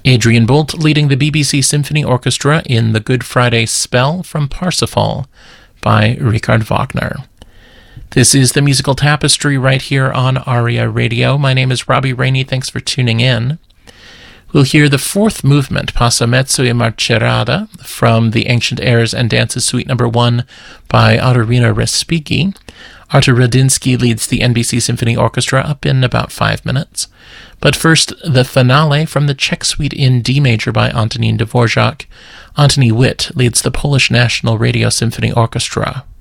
Adrian Bolt leading the BBC Symphony Orchestra in the Good Friday Spell from Parsifal by Richard Wagner. This is the Musical Tapestry right here on ARIA Radio. My name is Robbie Rainey. Thanks for tuning in. We'll hear the fourth movement, Passo Mezzo e Marcerada, from the Ancient Airs and Dances Suite No. 1 by Ottorino Respighi. Artur Radinsky leads the NBC Symphony Orchestra up in about 5 minutes. But first, the finale from the Czech Suite in D major by Antonín Dvorak. Antoni Witt leads the Polish National Radio Symphony Orchestra.